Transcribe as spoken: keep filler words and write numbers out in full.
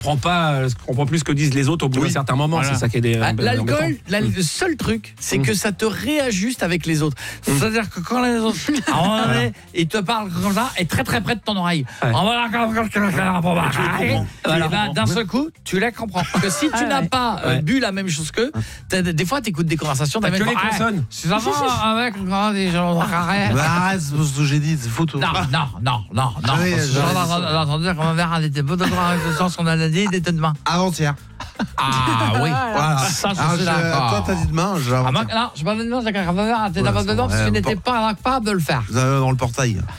comprend pas, je comprends plus ce que disent les autres au bout d'un Oui. certain moment. Voilà. C'est ça qui est des. Ah, embêtant. L'alcool, là, le seul truc, c'est Mm. que ça te réajuste avec les autres. Mm. C'est-à-dire que quand les autres, à un moment donné, ils te parlent comme ça, et très très près de ton oreille. Ouais. En voilà, quand- quand- quand- quand- quand- comprends. Voilà. Ben, d'un seul coup, tu les comprends. Parce que si tu Ah n'as ouais. pas euh, Ouais. bu la même chose qu'eux, t'as- des fois, tu écoutes des conversations. T'as t'as que même les pas- consonnes. C'est ça avec quand des gens arrêtent. Bah, arrête, c'est ce que j'ai dit, c'est photo. Non, non, non, non, non. Ah oui, Parce que j'aurais j'ai dit ça. entendu dire que ma mère elle était pas d'accord avec le sens qu'on a dit, il était demain. Avant-hier. Ah oui. Voilà. Ça, je Alors, suis je- d'accord. Toi, t'as dit demain, j'ai Ah, moi, avant-hier. non, je pas de demain, c'est que ma mère était Ouais, d'abord c'est dedans bon. parce qu'il Ouais, n'était bon. pas capable de le faire. Vous avez dans le portail.